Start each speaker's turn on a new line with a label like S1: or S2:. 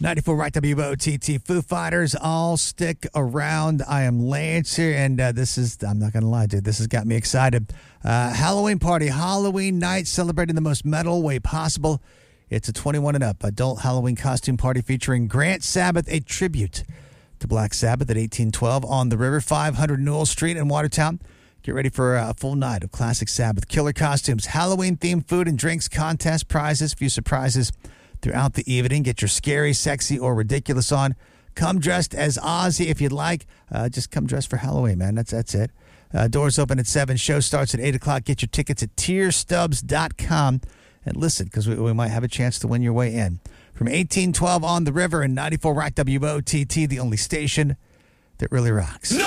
S1: 94 Right WOTT. Foo Fighters, all stick around. I am Lance here, and this is, I'm not going to lie, dude, this has got me excited. Halloween party, Halloween night, celebrating the most metal way possible. It's a 21 and up adult Halloween costume party featuring Grant Sabbath, a tribute to Black Sabbath at 1812 on the river, 500 Newell Street in Watertown. Get ready for a full night of classic Sabbath, killer costumes, Halloween-themed food and drinks, contest prizes, few surprises throughout the evening. Get your scary, sexy, or ridiculous on. Come dressed as Ozzy if you'd like. Just come dressed for Halloween, man. That's it. Doors open at 7. Show starts at 8 o'clock. Get your tickets at tierstubs.com. And listen, because we might have a chance to win your way in. From 1812 on the river and 94 Rock WOTT, the only station that really rocks.